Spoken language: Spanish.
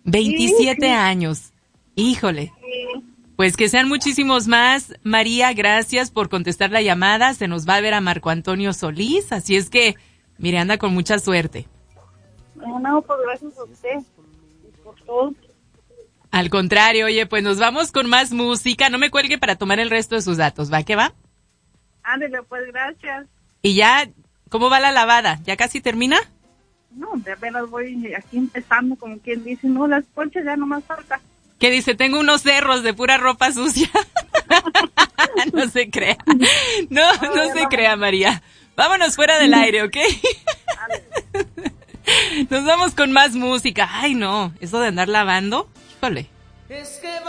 27 años. Híjole. Sí. Pues que sean muchísimos más. María, gracias por contestar la llamada. Se nos va a ver a Marco Antonio Solís, así es que, mire, anda con mucha suerte. No, pues gracias a usted por todo. Al contrario, oye, pues nos vamos con más música. No me cuelgue para tomar el resto de sus datos, ¿va que va? Ándale, pues gracias. Y ya, ¿cómo va la lavada? ¿Ya casi termina? No, de apenas voy aquí empezando, como quien dice, no, las ponchas ya no más falta. Que dice, tengo unos cerros de pura ropa sucia. No se crea. No se crea, María. Vámonos fuera del aire, ¿ok? Nos vamos con más música. Ay, no, eso de andar lavando, híjole.